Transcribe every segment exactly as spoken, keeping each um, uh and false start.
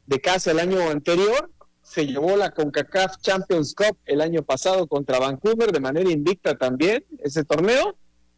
de casa el año anterior, se llevó la CONCACAF Champions Cup el año pasado contra Vancouver de manera invicta también, ese torneo,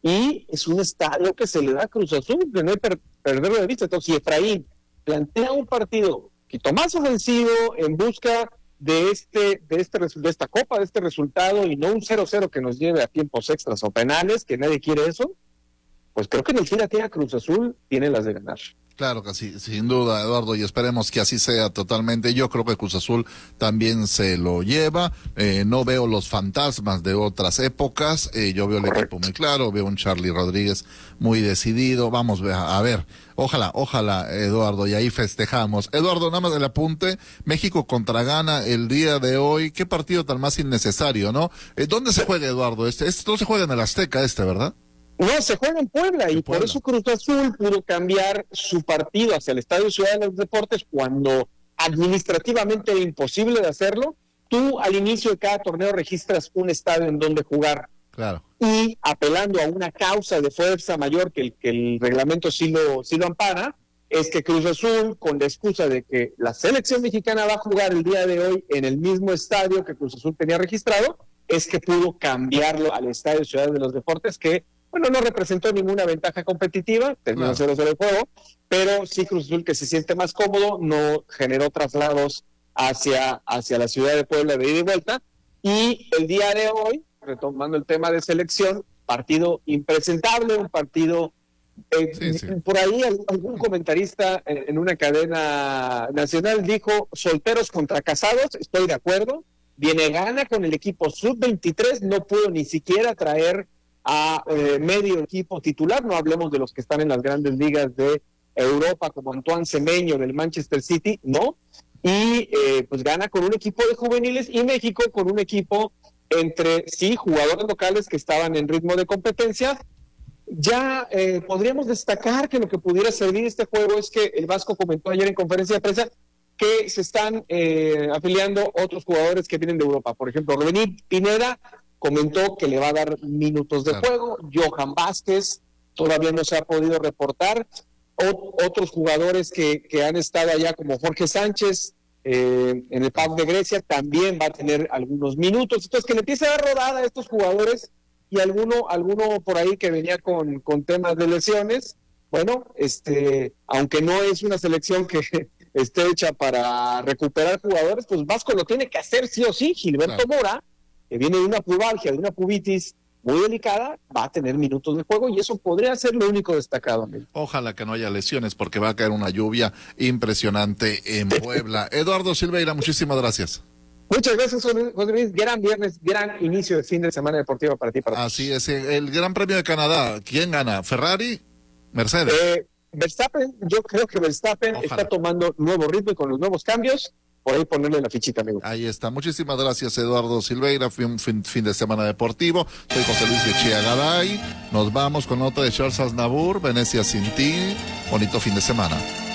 y es un estadio que se le da a Cruz Azul, que no hay per- perderlo de vista. Entonces, si Efraín plantea un partido un poquito más ofensivo en busca de este, de este de esta copa, de este resultado, y no un cero cero que nos lleve a tiempos extras o penales, que nadie quiere eso, pues creo que en el fin a Cruz Azul tiene las de ganar. Claro que sí, sin duda, Eduardo, y esperemos que así sea totalmente. Yo creo que Cruz Azul también se lo lleva. Eh, no veo los fantasmas de otras épocas. Eh, yo veo el Correcto. equipo muy claro, veo un Charly Rodríguez muy decidido. Vamos a ver, ojalá, ojalá, Eduardo, y ahí festejamos. Eduardo, nada más el apunte, México contra Ghana el día de hoy. Qué partido tan más innecesario, ¿no? Eh, ¿Dónde se juega, Eduardo? Este, este no se juega en el Azteca, este, ¿verdad? No, se juega en Puebla, En y Puebla. por eso Cruz Azul pudo cambiar su partido hacia el Estadio Ciudad de los Deportes cuando administrativamente era imposible de hacerlo. Tú al inicio de cada torneo registras un estadio en donde jugar. Claro. Y apelando a una causa de fuerza mayor que el, que el reglamento sí lo, sí lo ampara, es que Cruz Azul, con la excusa de que la selección mexicana va a jugar el día de hoy en el mismo estadio que Cruz Azul tenía registrado, es que pudo cambiarlo al Estadio Ciudad de los Deportes, que bueno, no representó ninguna ventaja competitiva, terminó cero cero el juego, pero sí Cruz Azul, que se siente más cómodo, no generó traslados hacia, hacia la ciudad de Puebla de ida y vuelta, y el día de hoy, retomando el tema de selección, partido impresentable, un partido, eh, Sí, sí. por ahí algún comentarista en, en una cadena nacional dijo, solteros contra casados, estoy de acuerdo, viene Ghana con el equipo sub veintitrés, no pudo ni siquiera traer a eh, medio equipo titular, no hablemos de los que están en las grandes ligas de Europa, como Antoine Semeño del Manchester City, ¿no? Y eh, pues gana con un equipo de juveniles, y México con un equipo entre, sí, jugadores locales que estaban en ritmo de competencia. Ya eh, podríamos destacar que lo que pudiera servir este juego es que el Vasco comentó ayer en conferencia de prensa que se están eh, afiliando otros jugadores que vienen de Europa. Por ejemplo, Rubén Pineda comentó que le va a dar minutos de Claro. juego. Johan Vázquez todavía no se ha podido reportar. O, otros jugadores que, que han estado allá, como Jorge Sánchez, eh, en el P A O K de Grecia, también va a tener algunos minutos. Entonces, que le empiece a dar rodada a estos jugadores, y alguno alguno por ahí que venía con, con temas de lesiones. Bueno, este aunque no es una selección que esté hecha para recuperar jugadores, pues Vasco lo tiene que hacer sí o sí. Gilberto Claro. Mora, que viene de una pubalgia, de una pubitis muy delicada, va a tener minutos de juego, y eso podría ser lo único destacado, amigo. Ojalá que no haya lesiones, porque va a caer una lluvia impresionante en Puebla. Eduardo Silveira, muchísimas gracias. Muchas gracias, José Luis. Gran viernes, gran inicio de fin de semana deportiva para ti. Para todos. Así es, el Gran Premio de Canadá, ¿quién gana? ¿Ferrari? ¿Mercedes? Eh, Verstappen, yo creo que Verstappen Ojalá. está tomando nuevo ritmo, y con los nuevos cambios, por ahí ponerle la fichita, amigo. Ahí está. Muchísimas gracias, Eduardo Silveira. Fue un fin, fin de semana deportivo. Soy José Luis Echea Garay. Nos vamos con nota de Charles Aznavour, Venecia sin ti. Bonito fin de semana.